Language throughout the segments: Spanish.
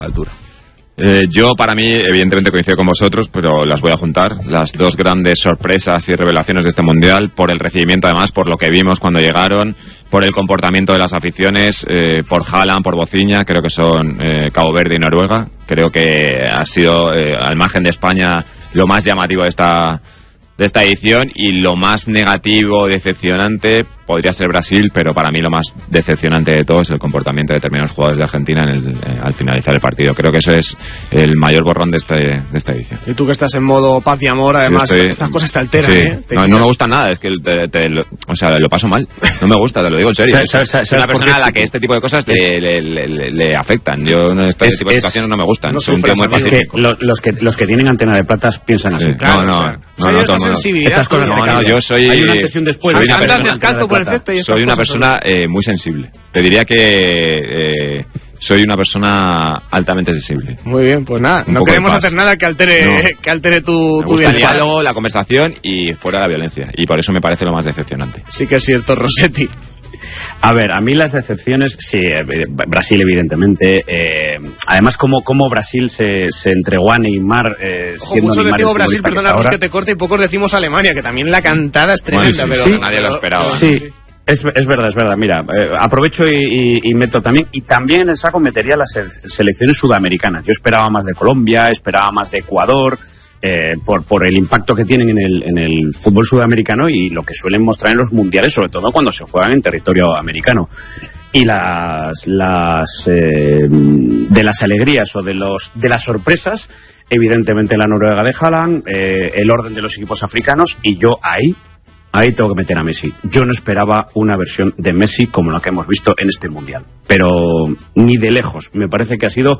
altura. Yo, para mí, evidentemente coincido con vosotros, pero las voy a juntar. Las dos grandes sorpresas y revelaciones de este Mundial, por el recibimiento además, por lo que vimos cuando llegaron, por el comportamiento de las aficiones, por Haaland, por Boziña, creo que son Cabo Verde y Noruega. Creo que ha sido, al margen de España, lo más llamativo de esta edición, y lo más negativo, decepcionante, podría ser Brasil, pero para mí lo más decepcionante de todo es el comportamiento de determinados jugadores de Argentina al finalizar el partido. Creo que eso es el mayor borrón de esta edición. Y tú que estás en modo paz y amor, además, estas cosas te alteran, sí. No me gusta nada, es que lo paso mal. No me gusta, te lo digo en serio. Es una persona a la que este tipo de cosas le afectan. Este tipo de situaciones no me gustan. Soy un tío muy pacífico. Los que tienen antena de plata piensan así. No, estas cosas yo soy... Hay una atención después. Soy una persona muy sensible. Te diría que soy una persona altamente sensible. Muy bien, pues nada, no queremos hacer nada que altere tu vida. El diálogo, la conversación y fuera la violencia. Y por eso me parece lo más decepcionante. Sí que es cierto, Rossetti. A ver, a mí las decepciones, sí, Brasil evidentemente, además como Brasil se entregó a Neymar, siendo muchos Neymar decimos Brasil, perdona que te corte, y pocos decimos Alemania, que también la cantada es tremenda, pero sí, nadie lo esperaba. Sí. Es verdad, mira, aprovecho y meto también, y también en el saco metería las selecciones sudamericanas. Yo esperaba más de Colombia, esperaba más de Ecuador, por el impacto que tienen en el fútbol sudamericano y lo que suelen mostrar en los mundiales, sobre todo cuando se juegan en territorio americano. Y de las alegrías o de las sorpresas, evidentemente la Noruega de Haaland, el orden de los equipos africanos, y yo ahí tengo que meter a Messi. Yo no esperaba una versión de Messi como la que hemos visto en este Mundial, pero ni de lejos. Me parece que ha sido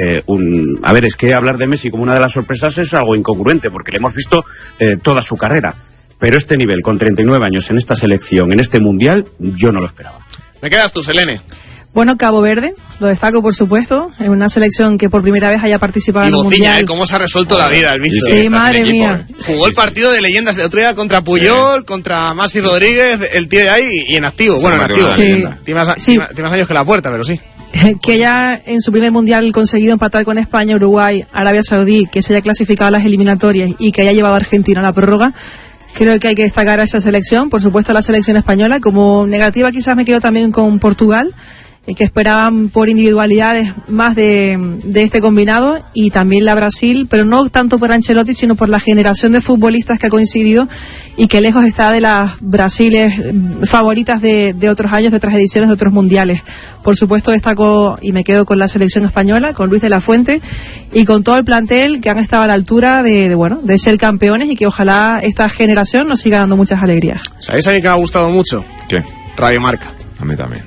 A ver, es que hablar de Messi como una de las sorpresas es algo incongruente, porque le hemos visto toda su carrera. Pero este nivel, con 39 años en esta selección, en este Mundial, yo no lo esperaba. ¿Me quedas tú, Selene? Bueno, Cabo Verde, lo destaco por supuesto, es una selección que por primera vez haya participado en el Mundial. ¿Cómo se ha resuelto la vida el bicho? Sí, madre mía. Jugó el partido de leyendas el otro día contra Puyol, contra Masi Rodríguez, el tío de ahí, y en activo. Bueno, en activo. Sí. Tiene más años que la puerta, pero sí. Que ya en su primer Mundial conseguido empatar con España, Uruguay, Arabia Saudí, que se haya clasificado a las eliminatorias y que haya llevado a Argentina a la prórroga. Creo que hay que destacar a esa selección, por supuesto a la selección española. Como negativa quizás me quedo también con Portugal, que esperaban por individualidades más de este combinado, y también la Brasil, pero no tanto por Ancelotti, sino por la generación de futbolistas que ha coincidido y que lejos está de las Brasiles favoritas de otros años, de otras ediciones, de otros mundiales. Por supuesto destaco y me quedo con la selección española, con Luis de la Fuente y con todo el plantel que han estado a la altura de ser campeones, y que ojalá esta generación nos siga dando muchas alegrías. ¿Sabéis a mí que me ha gustado mucho? ¿Qué? Radio Marca. A mí también.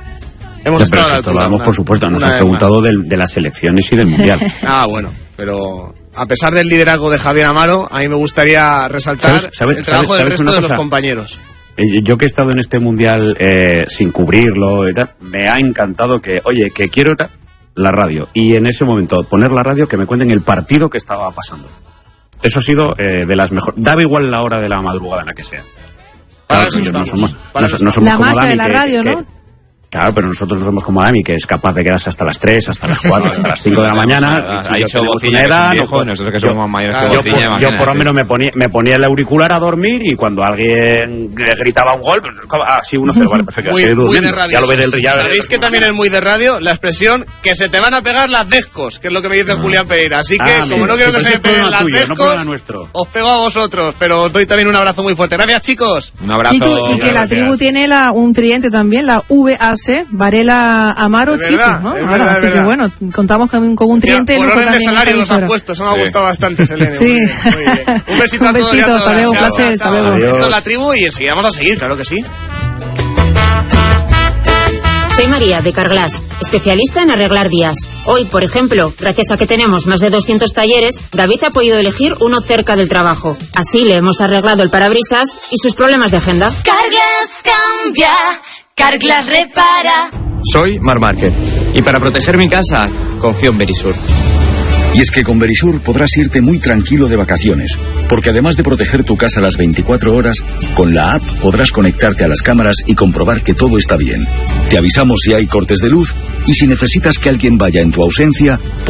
Hemos estado a la altura. Hablamos, por supuesto, nos han preguntado de las selecciones y del Mundial. Bueno, pero a pesar del liderazgo de Javier Amaro, a mí me gustaría resaltar el trabajo del resto de los compañeros. Yo que he estado en este Mundial sin cubrirlo y tal, me ha encantado que quiero la radio, y en ese momento poner la radio, que me cuenten el partido que estaba pasando. Eso ha sido de las mejores. Daba igual la hora de la madrugada en la que sea. Claro, no somos la como magia Dami, de la radio, ¿no? Claro, pero nosotros no somos como Dami, que es capaz de quedarse hasta las 3, hasta las 4, hasta las 5 de la mañana. Ha dicho Boziña nosotros que somos mayores que Boziña. Yo por lo menos me ponía el auricular a dormir, y cuando alguien gritaba un gol, pues, sí, 1-0, vale, perfecto. Muy de radio. Ya lo veré ¿Sabéis que también es muy de radio la expresión que se te van a pegar las descos? Que es lo que me dice Julián Pereira. Así que, como no quiero que se me peguen las descos, os pego a vosotros. Pero os doy también un abrazo muy fuerte. Gracias, chicos. Un abrazo. Chiqui, y que la tribu tiene un tridente también, la VAC, Varela, Amaro, Chiqui, ¿no? Así que bueno, contamos con un tridente. Por orden de salario nos han puesto, eso me ha gustado bastante, Selene. Sí. Muy bien. Un besito a todos. Hasta luego, un placer, hasta luego. Esto es la tribu y enseguida vamos a seguir, claro que sí. Soy María, de Carglass, especialista en arreglar vías. Hoy, por ejemplo, gracias a que tenemos más de 200 talleres, David ha podido elegir uno cerca del trabajo. Así le hemos arreglado el parabrisas y sus problemas de agenda. Carglass cambia, Carglass repara. Soy Mar Márquez, y para proteger mi casa, confío en Verisur. Y es que con Verisur podrás irte muy tranquilo de vacaciones, porque además de proteger tu casa las 24 horas, con la app podrás conectarte a las cámaras y comprobar que todo está bien. Te avisamos si hay cortes de luz, y si necesitas que alguien vaya en tu ausencia,